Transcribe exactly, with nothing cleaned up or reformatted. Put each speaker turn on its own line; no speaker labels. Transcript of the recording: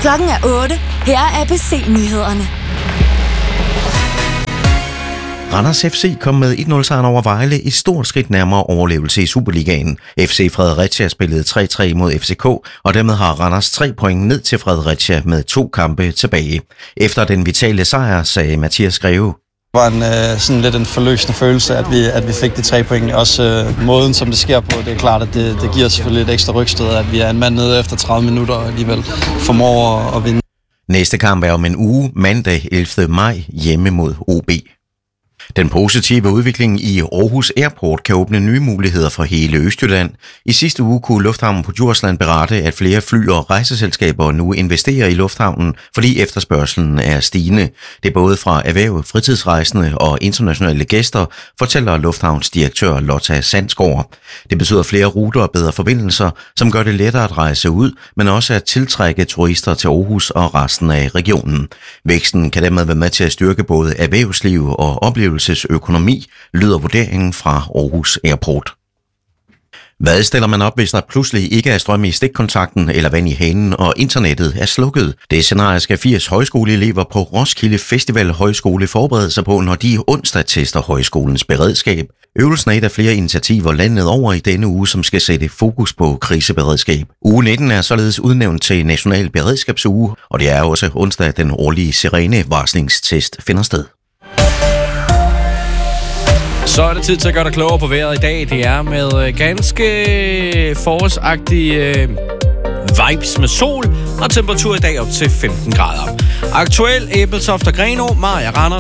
Klokken er otte. Her er A B C-nyhederne.
Randers F C kom med et nul sejren over Vejle, et stort skridt nærmere overlevelse i Superligaen. F C Fredericia spillede tre tre mod F C K, og dermed har Randers tre point ned til Fredericia med to kampe tilbage. Efter den vitale sejr, sagde Mathias Greve.
Det var en, øh, sådan lidt en forløsende følelse, at vi, at vi fik de tre point. Også øh, måden, som det sker på, det er klart, at det, det giver selvfølgelig et ekstra rygstød, at vi er en mand nede efter tredive minutter og alligevel formår at, at vinde.
Næste kamp er om en uge, mandag ellevte maj, hjemme mod O B. Den positive udvikling i Aarhus Airport kan åbne nye muligheder for hele Østjylland. I sidste uge kunne Lufthavnen på Djursland berette, at flere fly- og rejseselskaber nu investerer i lufthavnen, fordi efterspørgselen er stigende. Det er både fra erhverv, fritidsrejsende og internationale gæster, fortæller lufthavnsdirektør Lotta Sandsgaard. Det betyder flere ruter og bedre forbindelser, som gør det lettere at rejse ud, men også at tiltrække turister til Aarhus og resten af regionen. Væksten kan dermed være med til at styrke både erhvervsliv og oplevelse økonomi, lyder vurderingen fra Aarhus Airport. Hvad stiller man op, hvis der pludselig ikke er strøm i stikkontakten eller vand i hanen, og internettet er slukket? Det scenarie skal firs højskoleelever på Roskilde Festival Højskole forberede sig på, når de onsdag tester højskolens beredskab. Øvelsen er et af flere initiativer landet over i denne uge, som skal sætte fokus på kriseberedskab. Uge nitten er således udnævnt til National Beredskabsuge, og det er også onsdag, den årlige sirenevarslingstest finder sted.
Så er det tid til at gøre dig klogere på vejret i dag. Det er med ganske forårsagtige øh, vibes med sol og temperatur i dag op til femten grader. Aktuel Ebeltoft og Grenaa, Mariager, Randers